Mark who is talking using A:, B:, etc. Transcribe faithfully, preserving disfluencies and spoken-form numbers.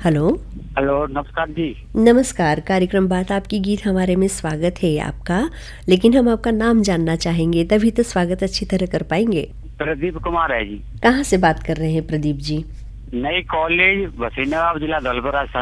A: Hello.
B: Hello, नमस्कार जी।
A: नमस्कार, कार्यक्रम बात आपकी गीत हमारे में स्वागत है आपका, लेकिन हम आपका नाम जानना चाहेंगे, तभी तो स्वागत अच्छी तरह कर पाएँगे।
B: प्रदीप कुमार है जी।
A: कहाँ से बात कर रहे हैं प्रदीप जी?
B: नई कॉलेज, भसीनाबाद, जिला धौलपुर, राजस्थान।